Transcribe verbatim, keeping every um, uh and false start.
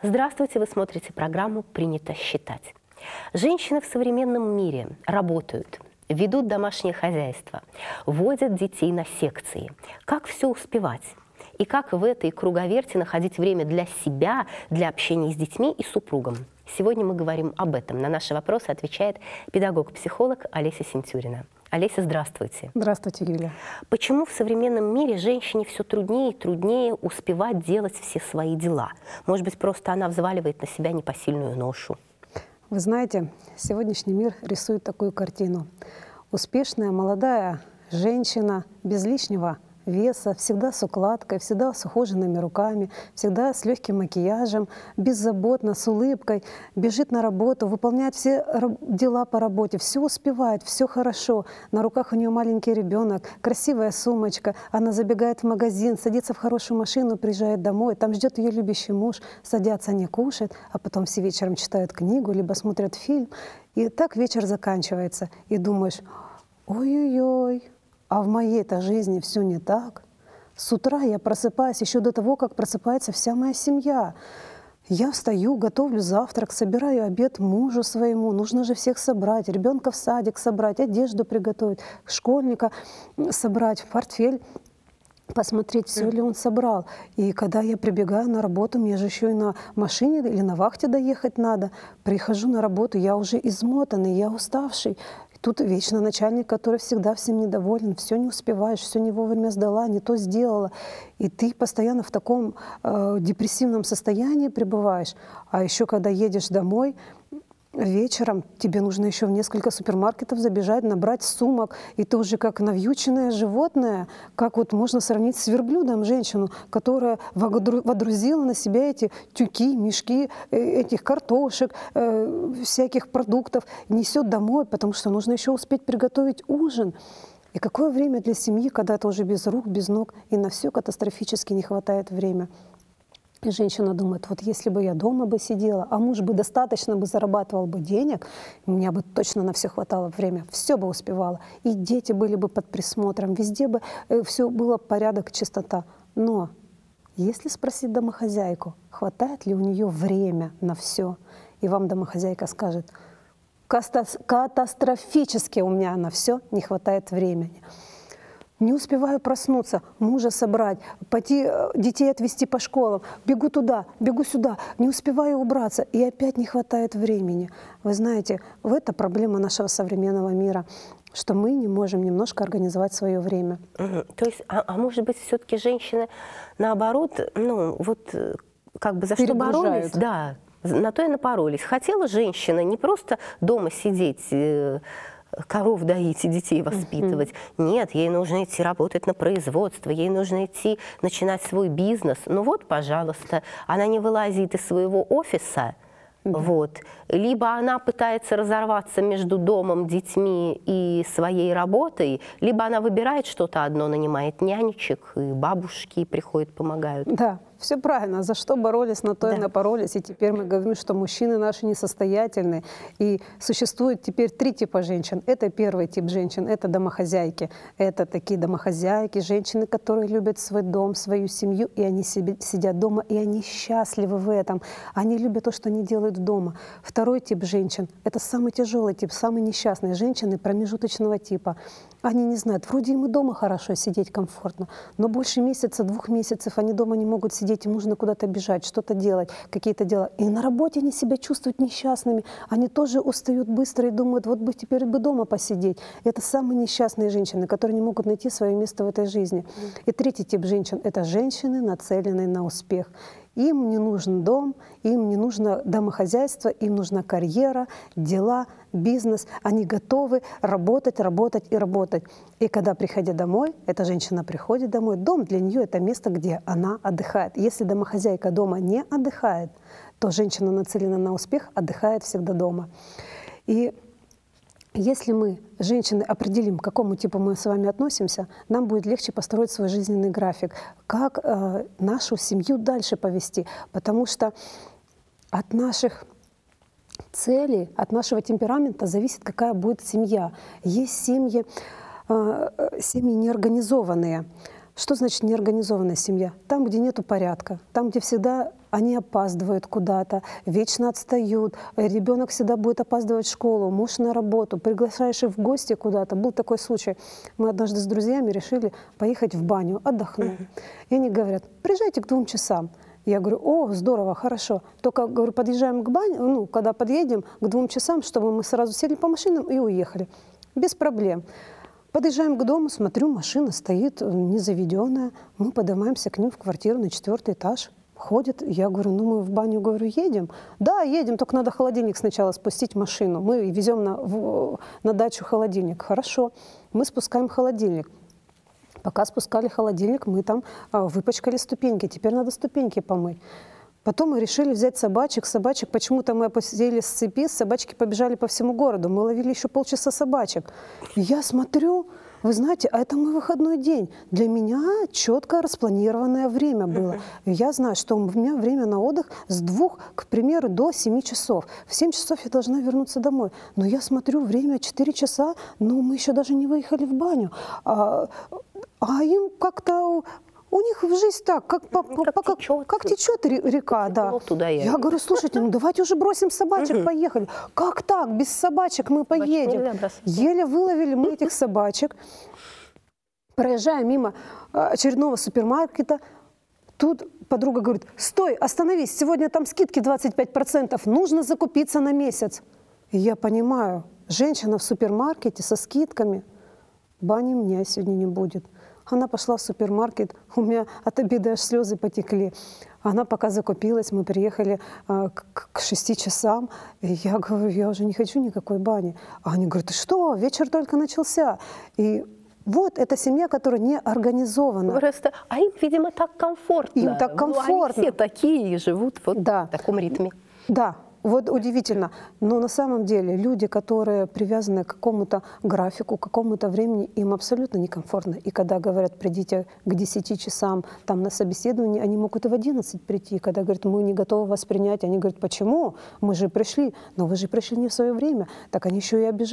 Здравствуйте, вы смотрите программу «Принято считать». Женщины в современном мире работают, ведут домашнее хозяйство, водят детей на секции. Как все успевать? И как в этой круговерти находить время для себя, для общения с детьми и супругом? Сегодня мы говорим об этом. На наши вопросы отвечает педагог-психолог Олеся Синтюрина. Олеся, здравствуйте. Здравствуйте, Юлия. Почему в современном мире женщине все труднее и труднее успевать делать все свои дела? Может быть, просто она взваливает на себя непосильную ношу? Вы знаете, сегодняшний мир рисует такую картину. Успешная молодая женщина без лишнего веса, всегда с укладкой, всегда с ухоженными руками, всегда с легким макияжем, беззаботно, с улыбкой, бежит на работу, выполняет все дела по работе, все успевает, все хорошо. На руках у нее маленький ребенок, красивая сумочка, она забегает в магазин, садится в хорошую машину, приезжает домой, там ждет ее любящий муж, садятся, они кушают, а потом все вечером читают книгу, либо смотрят фильм. И так вечер заканчивается, и думаешь, ой-ой-ой, а в моей-то жизни все не так. С утра я просыпаюсь еще до того, как просыпается вся моя семья. Я встаю, готовлю завтрак, собираю обед мужу своему. Нужно же всех собрать, ребенка в садик собрать, одежду приготовить, школьника собрать, портфель посмотреть, все ли он собрал. И когда я прибегаю на работу, мне же еще и на машине или на вахте доехать надо. Прихожу на работу, я уже измотанный, я уставший. Тут вечно начальник, который всегда всем недоволен, все не успеваешь, все не вовремя сдала, не то сделала. И ты постоянно в таком э, депрессивном состоянии пребываешь. А еще когда едешь домой, вечером тебе нужно еще в несколько супермаркетов забежать, набрать сумок, и ты уже как навьюченное животное, как вот можно сравнить с верблюдом женщину, которая водрузила на себя эти тюки, мешки этих картошек, э, всяких продуктов, несет домой, потому что нужно еще успеть приготовить ужин. И какое время для семьи, когда ты уже без рук, без ног, и на все катастрофически не хватает времени. И женщина думает, вот если бы я дома бы сидела, а муж бы достаточно бы зарабатывал бы денег, у меня бы точно на все хватало время, все бы успевала. И дети были бы под присмотром, везде бы э, все было порядок, чистота. Но если спросить домохозяйку, хватает ли у нее время на все, и вам домохозяйка скажет, катастрофически у меня на все не хватает времени. Не успеваю проснуться, мужа собрать, пойти детей отвезти по школам, бегу туда, бегу сюда, не успеваю убраться, и опять не хватает времени. Вы знаете, в это проблема нашего современного мира, что мы не можем немножко организовать свое время. Угу. То есть, а, а может быть, все-таки женщины, наоборот, ну вот как бы за что боролись, да, на то и напоролись. Хотела женщина не просто дома сидеть, коров доить и детей воспитывать. Uh-huh. Нет, ей нужно идти работать на производство, ей нужно идти начинать свой бизнес. Ну вот, пожалуйста, она не вылазит из своего офиса, uh-huh. вот. Либо она пытается разорваться между домом, детьми и своей работой, либо она выбирает что-то одно, нанимает нянечек, и бабушки приходят, помогают. Да. Все правильно. За что боролись, на то да. и напоролись. И теперь мы говорим, что мужчины наши несостоятельны. И существует теперь три типа женщин. Это первый тип женщин, это домохозяйки. Это такие домохозяйки, женщины, которые любят свой дом, свою семью, и они себе, сидят дома, и они счастливы в этом. Они любят то, что они делают дома. Второй тип женщин, это самый тяжелый тип, самый несчастный. Женщины промежуточного типа. Они не знают, вроде им и дома хорошо сидеть комфортно, но больше месяца, двух месяцев они дома не могут сидеть, им нужно куда-то бежать, что-то делать, какие-то дела. И на работе они себя чувствуют несчастными, они тоже устают быстро и думают, вот бы теперь бы дома посидеть. И это самые несчастные женщины, которые не могут найти свое место в этой жизни. И третий тип женщин – это женщины, нацеленные на успех. Им не нужен дом, им не нужно домохозяйство, им нужна карьера, дела, бизнес. Они готовы работать, работать и работать. И когда, приходя домой, эта женщина приходит домой, дом для нее – это место, где она отдыхает. Если домохозяйка дома не отдыхает, то женщина, нацелена на успех, отдыхает всегда дома. И если мы, женщины, определим, к какому типу мы с вами относимся, нам будет легче построить свой жизненный график, как э, нашу семью дальше повести. Потому что от наших целей, от нашего темперамента зависит, какая будет семья. Есть семьи, э, семьи неорганизованные. Что значит неорганизованная семья? Там, где нету порядка, там, где всегда они опаздывают куда-то, вечно отстают, ребенок всегда будет опаздывать в школу, муж на работу, приглашаешь их в гости куда-то. Был такой случай. Мы однажды с друзьями решили поехать в баню, отдохнуть. И они говорят, приезжайте к двум часам. Я говорю, о, здорово, хорошо. Только, говорю, подъезжаем к бане, ну, когда подъедем к двум часам, чтобы мы сразу сели по машинам и уехали. Без проблем. Подъезжаем к дому, смотрю, машина стоит незаведенная. Мы поднимаемся к ним в квартиру на четвертый этаж. Ходит, я говорю, ну мы в баню, говорю, едем? Да, едем, только надо холодильник сначала спустить в машину. Мы везем на, в, на дачу холодильник. Хорошо, мы спускаем холодильник. Пока спускали холодильник, мы там а, выпачкали ступеньки. Теперь надо ступеньки помыть. Потом мы решили взять собачек. Собачек почему-то мы опустили с цепи, собачки побежали по всему городу. Мы ловили еще полчаса собачек. И я смотрю, вы знаете, а это мой выходной день. Для меня четко распланированное время было. И я знаю, что у меня время на отдых с двух, к примеру, до семи часов. В семь часов я должна вернуться домой. Но я смотрю, время четыре часа, но мы еще даже не выехали в баню. А, а им как-то... У них в жизнь так, как, по, как, по, как, течет, как течет река, да. Туда я. я говорю, слушайте, ну давайте уже бросим собачек, Угу. поехали. Как так? Без собачек мы поедем. Еле выловили мы этих собачек. Проезжая мимо очередного супермаркета, тут подруга говорит, стой, остановись, сегодня там скидки двадцать пять процентов, нужно закупиться на месяц. И я понимаю, женщина в супермаркете со скидками, бани у меня сегодня не будет. Она пошла в супермаркет, у меня от обиды аж слезы потекли. Она пока закупилась, мы приехали а, к, к шести часам, и я говорю, я уже не хочу никакой бани. А они говорят, ты что, вечер только начался. И вот эта семья, которая не организована. Просто, а им, видимо, так комфортно. Им так комфортно. Ну, они все такие и живут вот да. в таком ритме. Да. Вот удивительно. Но на самом деле люди, которые привязаны к какому-то графику, к какому-то времени, им абсолютно некомфортно. И когда говорят, придите к десяти часам там, на собеседование, они могут и в одиннадцать прийти. Когда говорят, мы не готовы вас принять, они говорят, почему? Мы же пришли. Но вы же пришли не в свое время. Так они еще и обижаются.